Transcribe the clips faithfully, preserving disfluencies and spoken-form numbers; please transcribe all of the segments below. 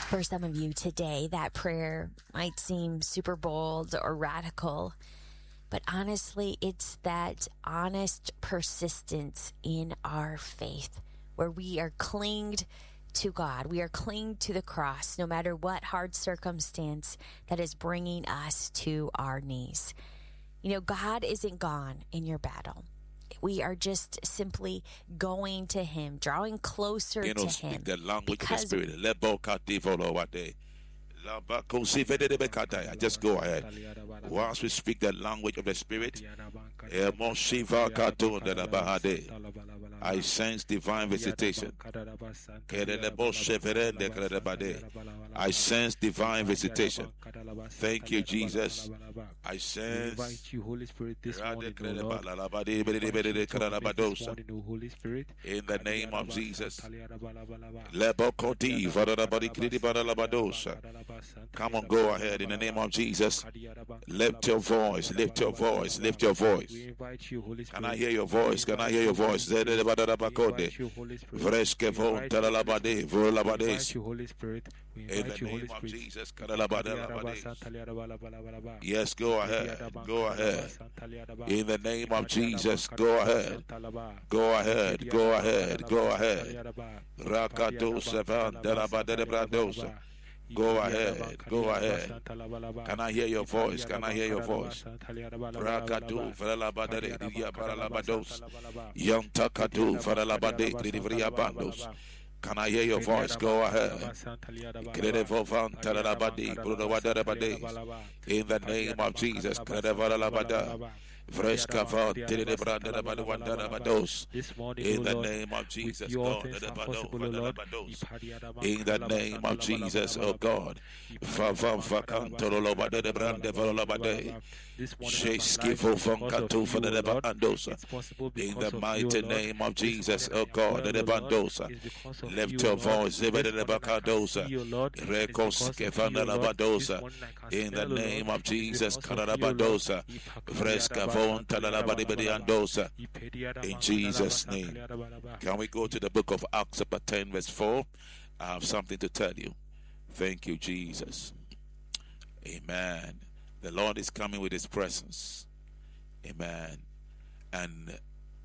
For some of you today, that prayer might seem super bold or radical, but honestly, it's that honest persistence in our faith where we are clinged to God. We are clinged to the cross, no matter what hard circumstance that is bringing us to our knees. You know, God isn't gone in your battle. We are just simply going to Him, drawing closer You know, to speak Him. the language of the because Spirit. Lebokadivolowaday. Labakosifedebekataya. Just go ahead. Once we speak the language of the Spirit, Emosivakatundalabahade. I sense divine visitation. I sense divine visitation. Thank you, Jesus. I sense. Invite you, Holy Spirit, this morning, O Lord. Holy Spirit. In the name of Jesus. Come on, go ahead. In the name of Jesus. Lift your voice. Lift your voice. Lift your voice. We invite you, Holy Spirit. Can I hear your voice? Can I hear your voice? We invite you, Holy Spirit. We invite you, Holy Spirit. We In invite the you, Holy name of Spirit. Jesus. Yes, go ahead. Go ahead. In the name of Jesus, go ahead. Go ahead. Go ahead. Go ahead. Rakado sevan delabade brandosa. Go ahead. Go ahead. Can I hear your voice? Can I hear your voice? Rakadu faralabade diya paralabados. Yantakadu faralabade deliveria bandos. Can I hear your voice? Go ahead. In the name of Jesus. Fresca in the name of Jesus, God. In the name of Jesus, oh God. In the mighty name of Jesus, oh God. Lift your voice. In the name of Jesus, Fresca in Jesus' name. Can we go to the book of Acts chapter ten verse four? I have something to tell you. Thank you, Jesus. Amen. The Lord is coming with His presence. Amen. And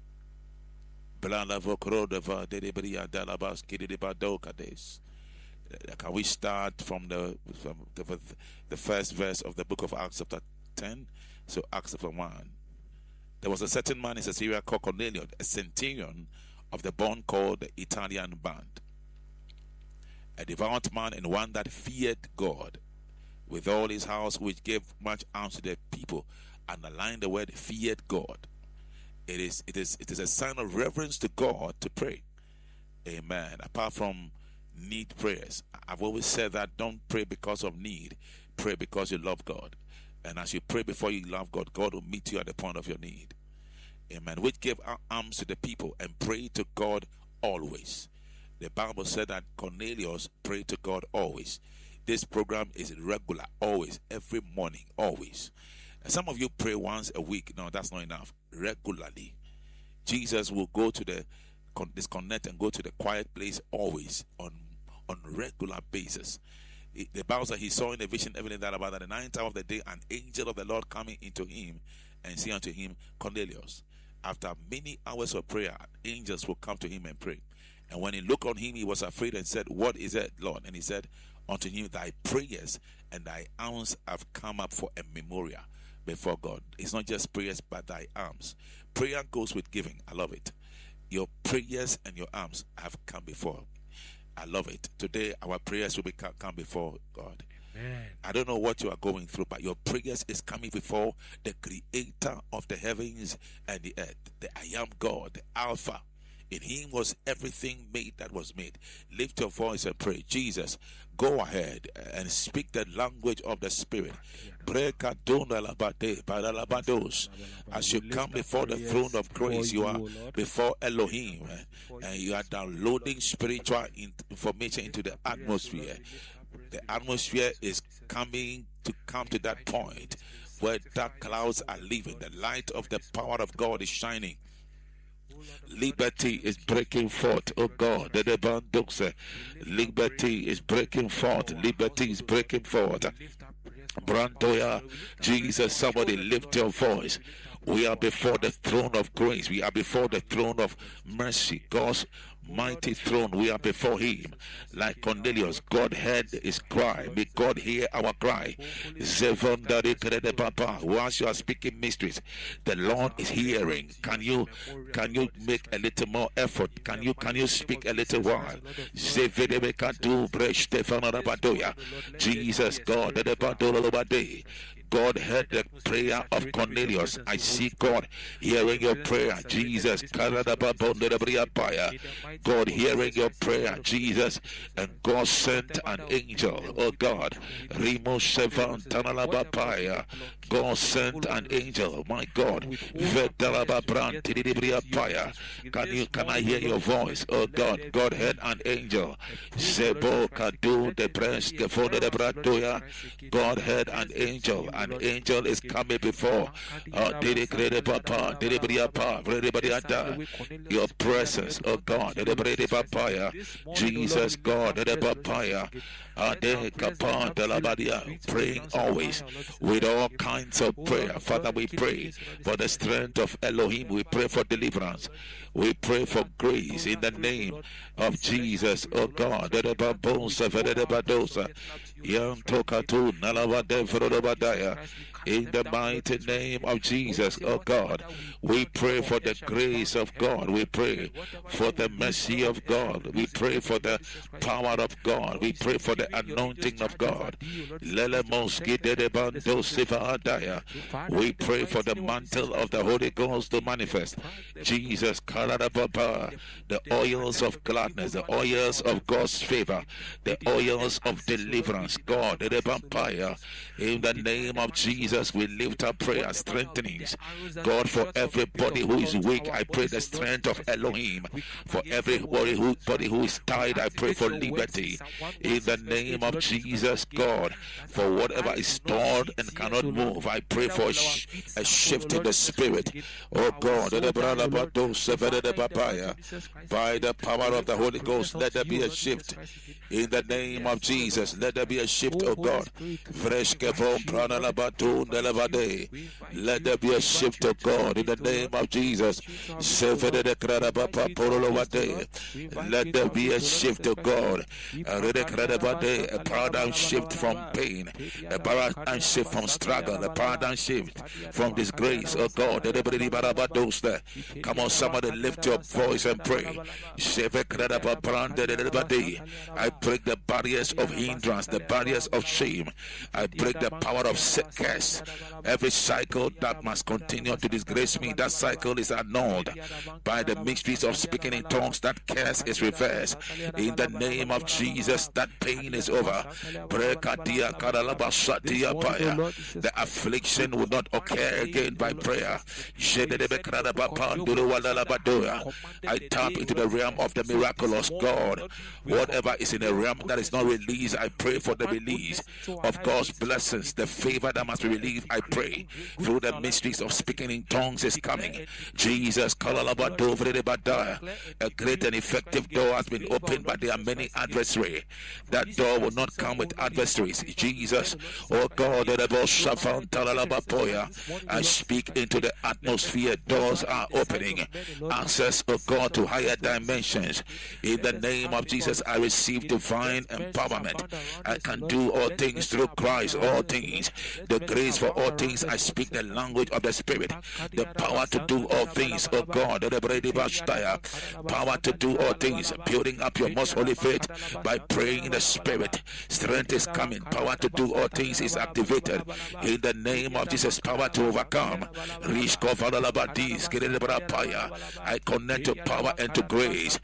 can we start from the, from the the first verse of the book of Acts chapter ten? So Acts chapter one. There was a certain man in Caesarea called Cornelius, a centurion of the band called the Italian band, a devout man and one that feared God with all his house, which gave much alms to the people. Underline the word feared God. It is it is it is a sign of reverence to God to pray. Amen. Apart from need prayers, I've always said that don't pray because of need, pray because you love God. And as you pray before you love God, God will meet you at the point of your need. Amen. Which gave alms to the people and pray to God always. The Bible said that Cornelius prayed to God always. This program is regular, always, every morning, always. And some of you pray once a week. No, that's not enough. Regularly. Jesus will go to the disconnect and go to the quiet place always, on on regular basis. The Bible says he saw in a vision evident that about the ninth hour of the day an angel of the Lord coming into him and say unto him, Cornelius. After many hours of prayer, angels will come to him and pray. And when he looked on him, he was afraid and said, what is it, Lord? And he said unto him, thy prayers and thy alms have come up for a memorial before God. It's not just prayers, but thy alms. Prayer goes with giving. I love it. Your prayers and your alms have come before. I love it. Today, our prayers will be come before God. Amen. I don't know what you are going through, but your prayers is coming before the creator of the heavens and the earth. The I am God, the Alpha. In him was everything made that was made. Lift your voice and pray. Jesus, go ahead and speak the language of the Spirit. As you come before the throne of grace, you are before Elohim, and you are downloading spiritual information into the atmosphere. The atmosphere is coming to come to that point where dark clouds are leaving. The light of the power of God is shining. Liberty is breaking forth, oh God. Liberty is breaking forth. Liberty is breaking forth. Brandoya, Jesus, somebody lift your voice. We are before the throne of grace. We are before the throne of mercy. God's mighty throne. We are before him. Like Cornelius, God heard his cry. May God hear our cry. Once you are speaking mysteries, the Lord is hearing. Can you can you make a little more effort? Can you can you speak a little while? Jesus, God, God heard the prayer of Cornelius. I see God hearing your prayer, Jesus. God hearing your prayer, Jesus. And God sent an angel, oh God. God sent an angel, my God. Can you can I hear your voice, oh God? God heard an angel. God heard an angel. An angel is coming before uh, your presence, oh God. Jesus, God, praying always with all kinds of prayer. Father, we pray for the strength of Elohim. We pray for deliverance. We pray for grace in the name of Jesus, oh God. In the mighty name of Jesus, oh God, we pray for the grace of God. We pray for the mercy of God. We pray for the power of God. We pray for the anointing of God. We pray for the mantle of the Holy Ghost to manifest. Jesus, the oils of gladness, the oils of God's favor, the oils of deliverance, God, in the name of Jesus. We lift up prayer, strengthenings. God, for everybody who is weak, I pray the strength of Elohim. For everybody who, body who is tired, I pray for liberty. In the name of Jesus, God, for whatever is stored and cannot move, I pray for a, sh- a shift in the spirit. Oh God, by the power of the Holy Ghost, let there be a shift. In the name of Jesus, let there be a shift, oh God. Let there be a shift, of God, in the name of Jesus. Let there be a shift, of God. A paradigm shift from pain, a paradigm shift from struggle, a paradigm shift from disgrace, oh God. Come on, somebody lift your voice and pray. I break the barriers of hindrance, the barriers of shame. I break the power of curse. Every cycle that must continue to disgrace me, that cycle is annulled by the mysteries of speaking in tongues. That curse is reversed. In the name of Jesus, that pain is over. The affliction will not occur again by prayer. I tap into the realm of the miraculous, God. Whatever is in a realm that is not released, I pray for the release of God's blessings. The favor that must be released, I pray, through the mysteries of speaking in tongues is coming. Jesus, a great and effective door has been opened, but there are many adversaries. That door will not come with adversaries. Jesus, oh God, I speak into the atmosphere. Doors are opening. Access, oh God, to higher dimensions. In the name of Jesus, I receive divine empowerment. I can do all things through Christ, all things. The grace for all things, I speak the language of the Spirit. The power to do all things, oh God. Power to do all things, building up your most holy faith by praying in the Spirit. Strength is coming. Power to do all things is activated. In the name of Jesus, power to overcome. I connect to power and to grace.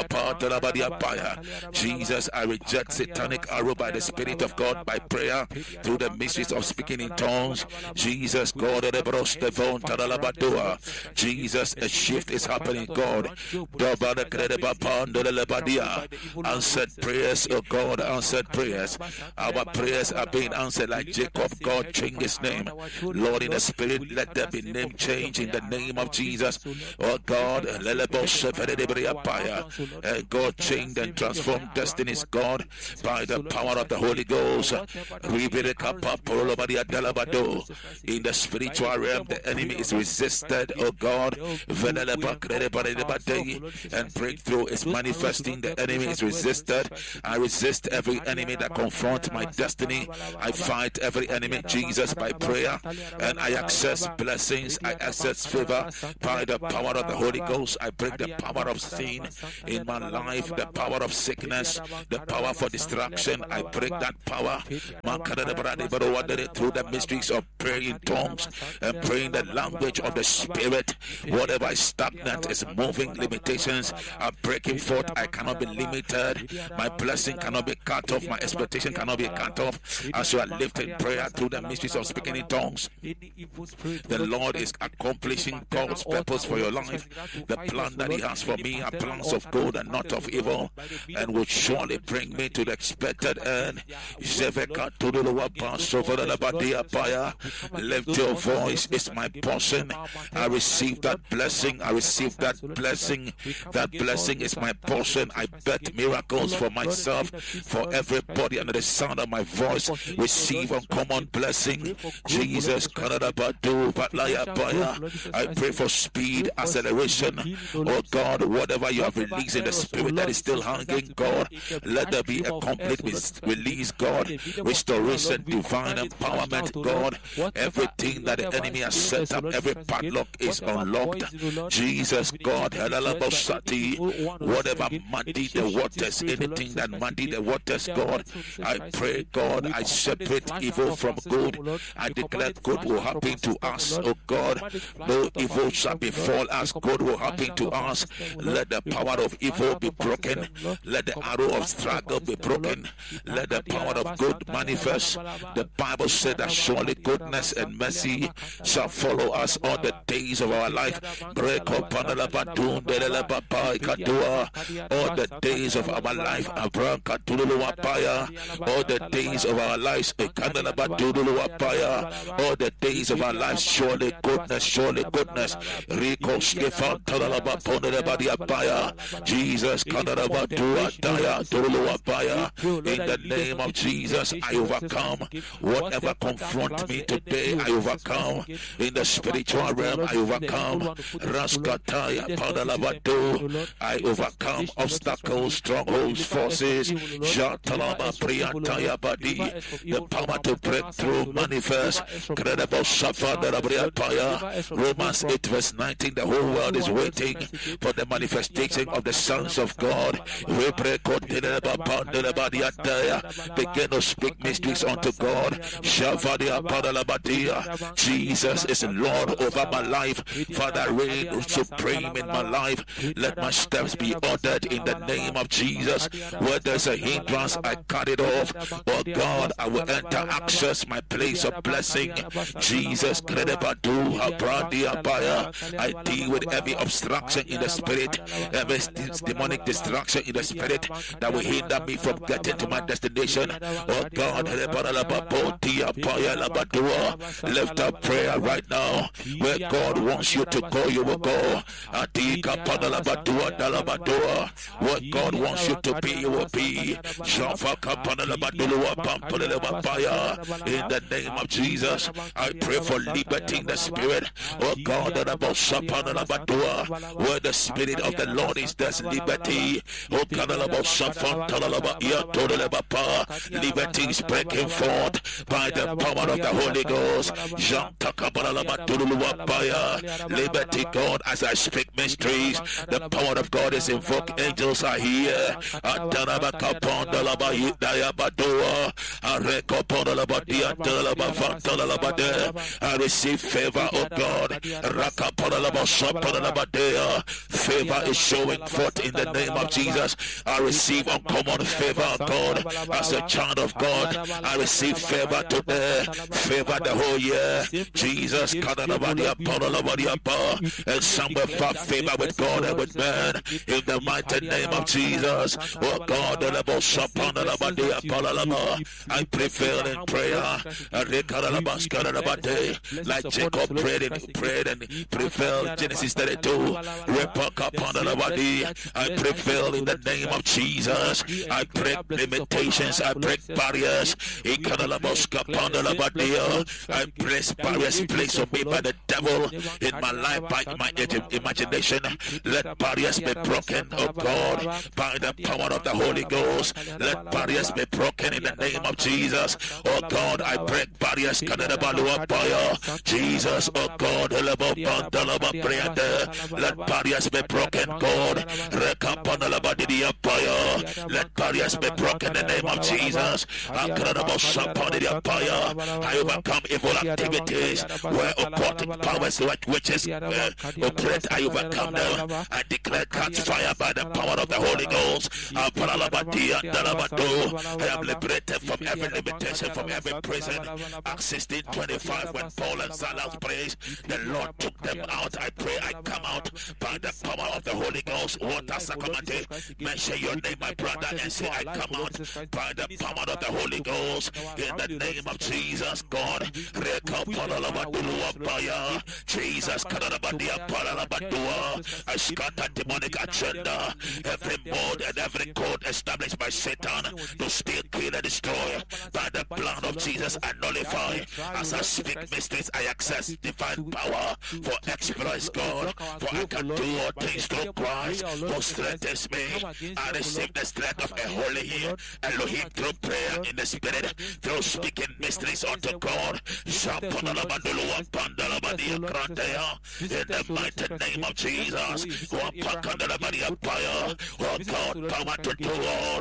Jesus, I reject satanic arrow by the Spirit of God, by prayer through the mysteries of speaking in tongues. Jesus, God, Jesus, a shift is happening, God. Answered prayers, oh God, answered prayers. Our prayers are being answered like Jacob. God, change his name. Lord, in the spirit, let there be name change in the name of Jesus. Oh God, God, change and transform destinies, God, by the power of the Holy Ghost. In the spiritual realm, the enemy is resisted, oh God, and breakthrough is manifesting. The enemy is resisted. I resist every enemy that confronts my destiny. I fight every enemy, Jesus, by prayer, and I access blessings. I access favor by the power of the Holy Ghost. I break the power of sin in my life, the power of sickness, the power for distraction. I break that power through the mysteries of praying in tongues and praying the language of the Spirit. Whatever is stagnant is moving. Limitations are breaking forth. I cannot be limited. My blessing cannot be cut off. My expectation cannot be cut off. As you are lifting prayer through the mysteries of speaking in tongues, the Lord is accomplishing God's purpose for your life. The plan that He has for me are plans of good and not of evil, and will surely bring me to the expected end. Lift your voice. It's my portion. I receive that blessing. I receive that blessing. That blessing is my portion. I bet miracles for myself, for everybody under the sound of my voice. Receive uncommon blessing. Jesus, I pray for speed, acceleration. Oh God, whatever you have released in the spirit that is still hanging, God, let there be a complete release, God. Restoration, divine empowerment, God. Everything that the enemy has set up, every padlock is unlocked. Jesus, God, whatever muddy the waters, anything that muddy the waters, God, I pray, God, I separate evil from good. I declare good will happen to us, oh God. No evil shall befall us. Good will happen to us. Let the power of evil be broken. Let the arrow of struggle be broken. Let the power of good manifest. The Bible said that surely goodness and mercy shall follow us all the days of our life. All the days of our life. All the days of our lives. All the days of our lives. Surely goodness, surely goodness. Jesus, in the name of Jesus, I overcome whatever confronts me today. I overcome in the spiritual realm. I overcome Raskataya Padalabado. I overcome obstacles, strongholds, forces. Jatalama Priantaya Badi. The power to break through manifest. Credible Romans eight verse nineteen. The whole world is waiting for the manifestation of the sons of God. Begin to speak mysteries unto God. Jesus is Lord over my life. Father, reign supreme in my life. Let my steps be ordered in the name of Jesus. Where there's a hindrance, I cut it off. Oh God, I will enter, access my place of blessing. Jesus, I deal with every obstruction in the spirit, every demonic distraction in the spirit that will hinder me from getting to my destination. Oh God, lift up prayer right now. Where God wants you to go, you will go. What God wants you to be, you will be. In the name of Jesus, I pray for liberty in the spirit. Oh God, where the spirit of the Lord is, there's liberty. Oh God, liberty is breaking forth by the power of the Holy Ghost. Liberty, God, as I speak mysteries, the power of God is invoked. Angels are here. I receive favor, oh God. Favor is showing forth in the name of Jesus. I receive uncommon favor, God. As a child of God, I receive favor today, favor the whole year. Jesus, and somewhere for favor with God and with man. In the mighty name of Jesus, oh God, I prevail in prayer. Like Jacob prayed and prayed and prevailed. Genesis thirty-two. I prevail in the name of Jesus. I break limitations. I break barriers. I break barriers placed on me by the devil in my life, by my imagination. Let barriers be broken, oh God, by the power of the Holy Ghost. Let barriers be broken in the name of Jesus. Oh God, I break barriers. Jesus, oh God, let barriers be broken, God. Let barriers be broken in the name of Jesus. I overcome evil activities where occultic powers like witches uh, operate. I overcome them. I declare catch fire by the power of the Holy Ghost. I am liberated from every limitation, from every prison. Acts sixteen twenty-five, when Paul and Silas prayed, the Lord took them out. I pray I come out by the power of the Holy Ghost. Water Sakamate, mention your name, my brother, and say I come out by the power of the Holy Ghost. In the name of Jesus, God. Jesus, I scatter demonic agenda, every mode and every code established by Satan to steal, kill, and destroy. By the blood of Jesus, I nullify. As I speak mysteries, I access divine power for exploits, God. For I can do all things through Christ who strengthens me. I receive the strength of a holy Elohim through prayer in the spirit, through speaking mysteries unto God. In the mighty name of Jesus. Oh God, power to do all.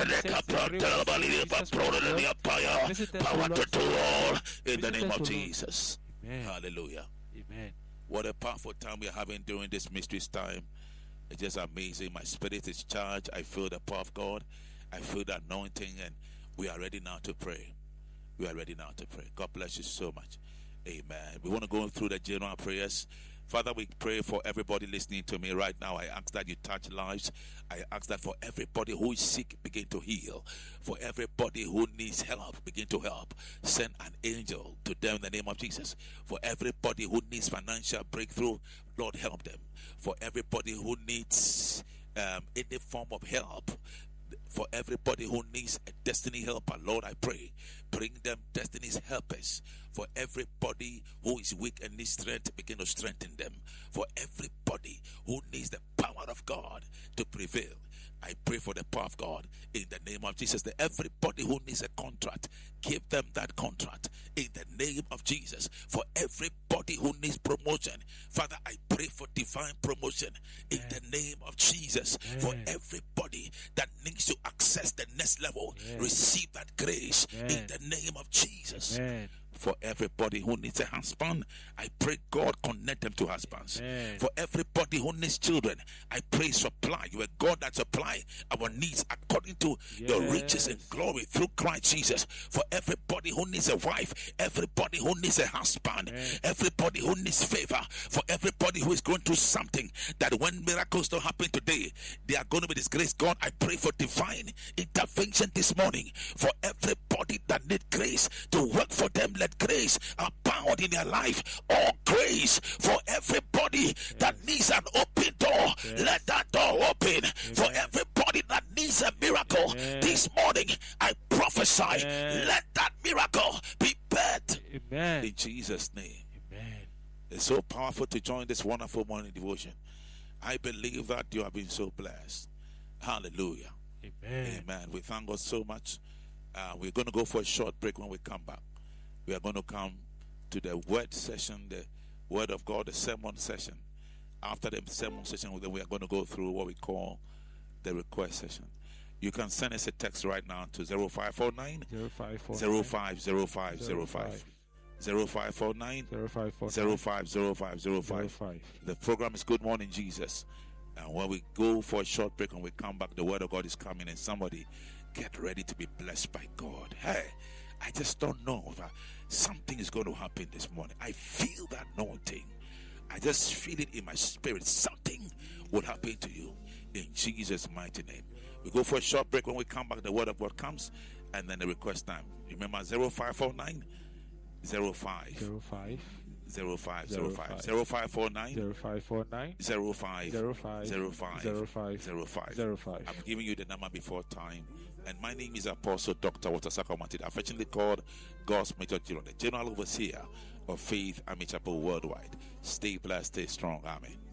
Power to do all. In the name of Jesus. Amen. Hallelujah. Amen. What a powerful time we are having during this mysteries time. It's just amazing. My spirit is charged. I feel the power of God. I feel the anointing, and we are ready now to pray. We are ready now to pray. God bless you so much. Amen. We want to go through the general prayers. Father, we pray for everybody listening to me right now. I ask that you touch lives. I ask that for everybody who is sick, begin to heal. For everybody who needs help, begin to help. Send an angel to them in the name of Jesus. For everybody who needs financial breakthrough, Lord, help them. For everybody who needs um, any form of help, for everybody who needs a destiny helper, Lord, I pray, bring them destiny's helpers. For everybody who is weak and needs strength, begin to strengthen them. For everybody who needs the power of God to prevail, I pray for the power of God in the name of Jesus. That everybody who needs a contract, give them that contract in the name of Jesus. For everybody who needs promotion, Father, I pray for divine promotion in the name of Jesus. For everybody that needs to access the next level, receive that grace in the name of Jesus. Amen. For everybody who needs a husband, I pray God connect them to husbands. Amen. For everybody who needs children, I pray supply. You are God that supply our needs according to Yes. your riches and glory through Christ Jesus. For everybody who needs a wife, everybody who needs a husband, Amen. everybody who needs favor, for everybody who is going through something that when miracles don't happen today, they are going to be disgraced. God, I pray for divine intervention this morning. For everybody that needs grace to work for them, let grace abound in their life. All grace for everybody that needs an open door, let that door open. For everybody that needs a miracle this morning, I prophesy, let that miracle be birthed Amen. in Jesus' name. Amen. It's so powerful to join this wonderful morning devotion. I believe that you have been so blessed. Hallelujah. Amen. Amen. We thank God so much. Uh, we're going to go for a short break. When we come back, we are going to come to the word session, the word of God, the sermon session. After the sermon session, then we are going to go through what we call the request session. You can send us a text right now to zero five four nine Zero five four zero five zero five zero five zero five four nine zero five four zero five zero five zero five. five. The program is Good Morning Jesus. And when we go for a short break and we come back, the word of God is coming, and somebody get ready to be blessed by God. Hey, I just don't know. If I, something is going to happen this morning. I feel that anointing. I just feel it in my spirit. Something will happen to you in Jesus' mighty name. We go for a short break. When we come back, the word of God comes, and then the request time. Remember zero five four nine zero five zero five zero five zero five zero five four nine zero five four nine zero five zero five zero five zero five zero five zero five. I'm giving you the number before time. And my name is Apostle Doctor Watasaka Matid, affectionately called God's Major General, the General Overseer of Faith Army Chapel Worldwide. Stay blessed, stay strong. Amen.